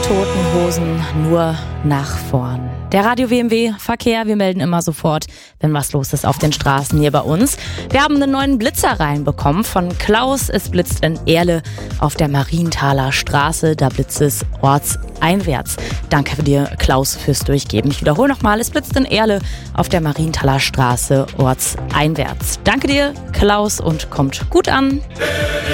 Toten Hosen nur nach vorn. Der Radio WMW Verkehr, wir melden immer sofort, wenn was los ist auf den Straßen hier bei uns. Wir haben einen neuen Blitzer reinbekommen von Klaus. Es blitzt in Erle auf der Marienthaler Straße. Da blitzt es ortseinwärts. Danke dir, Klaus, fürs Durchgeben. Ich wiederhole nochmal, es blitzt in Erle auf der Marienthaler Straße ortseinwärts. Danke dir, Klaus, und kommt gut an.